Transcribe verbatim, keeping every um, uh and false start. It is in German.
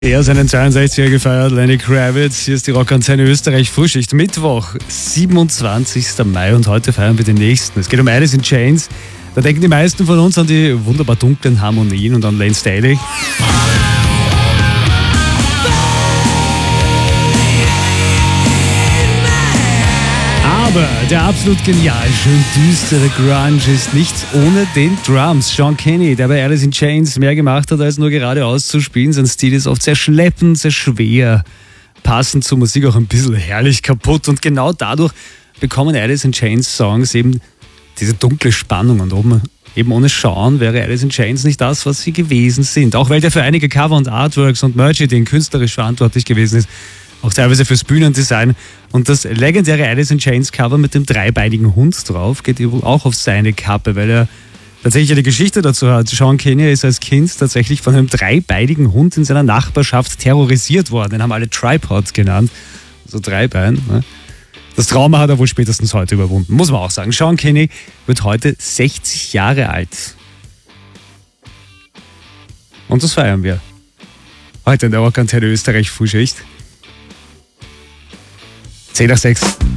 Er seinen zweiundsechziger gefeiert, Lenny Kravitz. Hier ist die Rockantenne Österreich Frühschicht. Mittwoch, siebenundzwanzigster Mai und heute feiern wir den nächsten. Es geht um Alice in Chains. Da denken die meisten von uns an die wunderbar dunklen Harmonien und an Layne Staley. Aber der absolut genial, schön düstere Grunge ist nichts ohne den Drums. Sean Kinney, der bei Alice in Chains mehr gemacht hat, als nur geradeaus zu spielen. Sein Stil ist oft sehr schleppend, sehr schwer, passend zur Musik auch ein bisschen herrlich kaputt. Und genau dadurch bekommen Alice in Chains Songs eben diese dunkle Spannung. Und oben, eben ohne Sean wäre Alice in Chains nicht das, was sie gewesen sind. Auch weil der für einige Cover und Artworks und Merch-Ideen künstlerisch verantwortlich gewesen ist. Auch teilweise fürs Bühnendesign. Und das legendäre Alice in Chains Cover mit dem dreibeinigen Hund drauf geht auch auf seine Kappe, weil er tatsächlich eine Geschichte dazu hat. Sean Kinney ist als Kind tatsächlich von einem dreibeinigen Hund in seiner Nachbarschaft terrorisiert worden. Den haben alle Tripod genannt, also Dreibein. Ne? Das Trauma hat er wohl spätestens heute überwunden, muss man auch sagen. Sean Kinney wird heute sechzig Jahre alt. Und das feiern wir. Heute in der Rockantenne Österreich Frühschicht. zehn nach sechs.